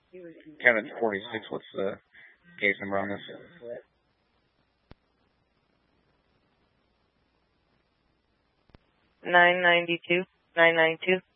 Kevin 46, what's the case number on this? 992. 992.